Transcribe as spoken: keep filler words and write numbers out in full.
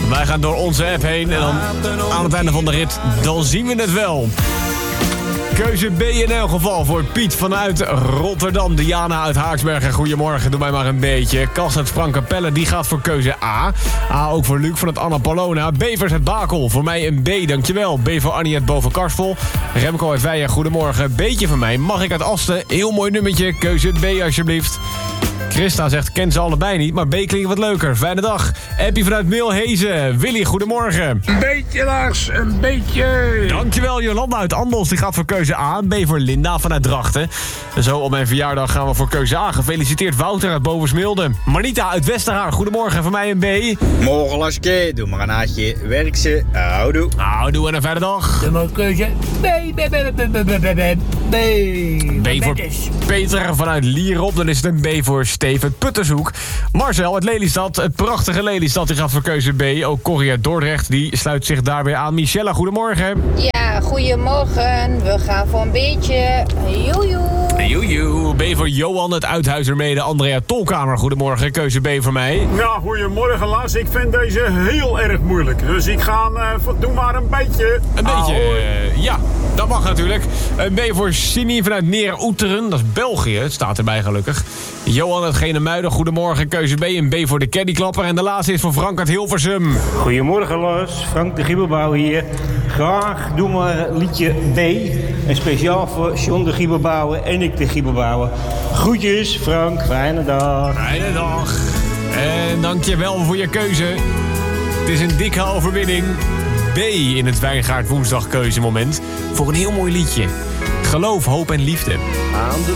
Wij gaan door onze app heen en dan aan het einde van de rit, dan zien we het wel. Keuze B in elk geval voor Piet vanuit Rotterdam. Diana uit Haaksbergen, goedemorgen, doe mij maar een beetje. Kas uit Sprankapelle, die gaat voor keuze A. A ook voor Luc van het Anna Palona. Bevers uit Bakel, voor mij een B, dankjewel. B voor Annie uit Bovenkarsvel. Remco uit Weijen, goedemorgen. Beetje van mij. Mag ik uit Asten? Heel mooi nummertje. Keuze B alsjeblieft. Christa zegt, ken ze allebei niet, maar B klinkt wat leuker. Fijne dag. Appie vanuit Milhezen. Willy, goedemorgen. Een beetje, Lars, een beetje. Dankjewel, Jolanda uit Andels. Die gaat voor keuze A. B voor Linda vanuit Drachten. En zo op mijn verjaardag gaan we voor keuze A. Gefeliciteerd Wouter uit Bovensmilde. Marnita uit Westerhaar. Goedemorgen, van mij een B. Morgen, Laske. Doe maar een haatje. Werk ze. Houdoe. Houdoe en een fijne dag. Doe maar keuze. B, B, B, B, B, B, B, B. B voor Peter vanuit Lierop. Dan is het een B voor Steven Puttershoek. Marcel uit Lelystad. Het prachtige Lelystad. Die gaat voor keuze B. Ook Corrie uit Dordrecht. Die sluit zich daarbij aan. Michelle, goedemorgen. Ja, goedemorgen. We gaan voor een beetje. Joejoe. Joejoe. B voor Johan uit Uithuizermede. Andrea Tolkamer, goedemorgen. Keuze B voor mij. Ja, goedemorgen Lars. Ik vind deze heel erg moeilijk. Dus ik ga, uh, doe maar een beetje. Een beetje, uh, ja. Dat mag natuurlijk. Een B voor Sini vanuit Neer-Oeteren. Dat is België. Het staat erbij gelukkig. Johan uit Genemuiden, goedemorgen. Keuze B. Een B voor de caddyklapper. En de laatste is voor Frank uit Hilversum. Goedemorgen Lars. Frank de Giebelbouw hier. Graag doe maar liedje B. En speciaal voor John de Giebelbouwer en ik de Giebelbouwer. Groetjes Frank. Fijne dag. Fijne dag. En dankjewel voor je keuze. Het is een dikke overwinning. B in het Wijngaard woensdag keuzemoment. Voor een heel mooi liedje. Geloof, hoop en liefde. Aan de